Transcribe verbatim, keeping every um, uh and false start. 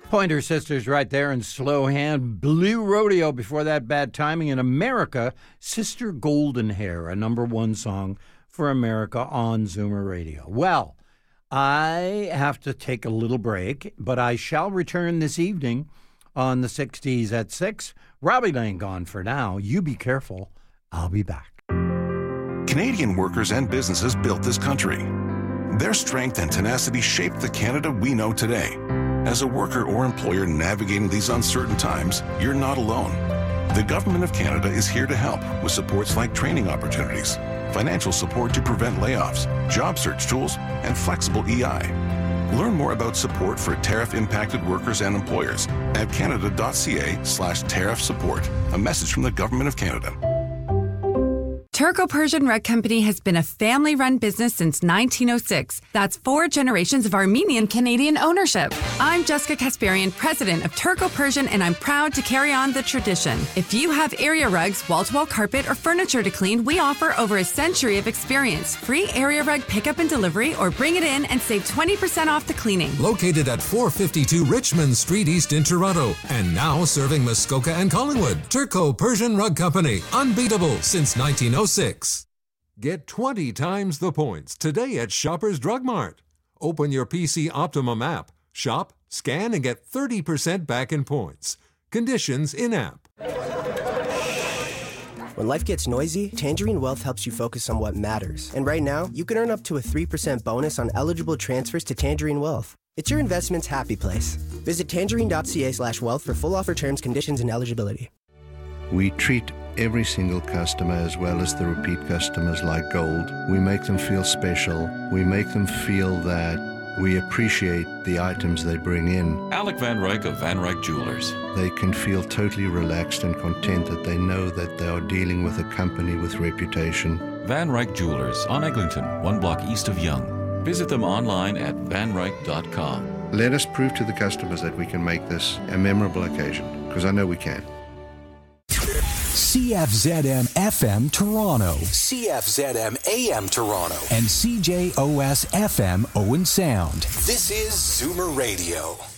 Pointer Sisters right there in slow hand. Blue Rodeo before that, Bad Timing. In America, Sister Golden Hair, a number one song for America on Zoomer Radio. Well, I have to take a little break, but I shall return this evening on the sixties at six. Robbie Lane gone for now. You be careful. I'll be back. Canadian workers and businesses built this country. Their strength and tenacity shaped the Canada we know today. As a worker or employer navigating these uncertain times, you're not alone. The Government of Canada is here to help with supports like training opportunities, financial support to prevent layoffs, job search tools, and flexible E I. Learn more about support for tariff-impacted workers and employers at canada.ca slash tariff support. A message from the Government of Canada. Turco-Persian Rug Company has been a family-run business since nineteen oh six. That's four generations of Armenian-Canadian ownership. I'm Jessica Kasparian, president of Turco-Persian, and I'm proud to carry on the tradition. If you have area rugs, wall-to-wall carpet, or furniture to clean, we offer over a century of experience. Free area rug pickup and delivery, or bring it in and save twenty percent off the cleaning. Located at four fifty-two Richmond Street East in Toronto, and now serving Muskoka and Collingwood. Turco-Persian Rug Company, unbeatable since nineteen oh six. Get twenty times the points today at Shoppers Drug Mart. Open your P C Optimum app, shop, scan, and get thirty percent back in points. Conditions in-app. When life gets noisy, Tangerine Wealth helps you focus on what matters. And right now, you can earn up to a three percent bonus on eligible transfers to Tangerine Wealth. It's your investment's happy place. Visit tangerine.ca slash wealth for full offer terms, conditions, and eligibility. We treat every single customer as well as the repeat customers like gold. We make them feel special. We make them feel that we appreciate the items they bring in. Alec Van Ryk of Van Ryk Jewelers. They can feel totally relaxed and content that they know that they are dealing with a company with reputation. Van Ryk Jewelers on Eglinton, one block east of Yonge. Visit them online at van ryk dot com. Let us prove to the customers that we can make this a memorable occasion, because I know we can. C F Z M F M Toronto, C F Z M A M Toronto, and C J O S F M Owen Sound. This is Zoomer Radio.